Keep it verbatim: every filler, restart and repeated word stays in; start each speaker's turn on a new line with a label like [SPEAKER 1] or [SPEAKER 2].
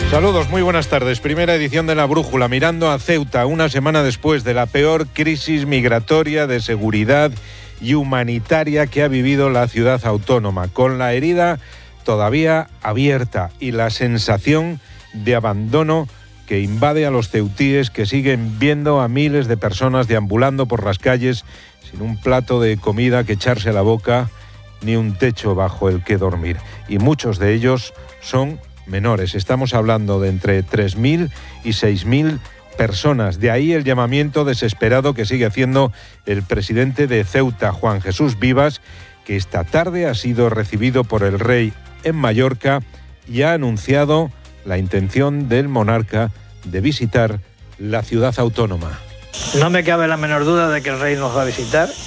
[SPEAKER 1] Saludos, muy buenas tardes. Primera edición de La Brújula, mirando a Ceuta, una semana después de la peor crisis migratoria, de seguridad y humanitaria que ha vivido la ciudad autónoma, con la herida todavía abierta y la sensación de abandono que invade a los ceutíes, que siguen viendo a miles de personas deambulando por las calles sin un plato de comida que echarse a la boca, ni un techo bajo el que dormir. Y muchos de ellos son menores. Estamos hablando de entre tres mil y seis mil personas. De ahí el llamamiento desesperado que sigue haciendo el presidente de Ceuta, Juan Jesús Vivas, que esta tarde ha sido recibido por el rey en Mallorca y ha anunciado la intención del monarca de visitar la ciudad autónoma.
[SPEAKER 2] No me cabe la menor duda de que el rey nos va a visitar